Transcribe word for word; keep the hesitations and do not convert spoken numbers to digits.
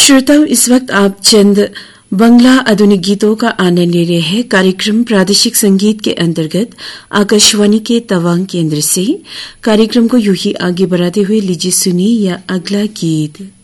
श्रोताओं, इस वक्त आप चंद बंगला आधुनिक गीतों का आनंद ले रहे हैं। कार्यक्रम प्रादेशिक संगीत के अंतर्गत आकाशवाणी के तवांग केंद्र से कार्यक्रम को यूं ही आगे बढ़ाते हुए लीजिए सुनिए यह अगला गीत।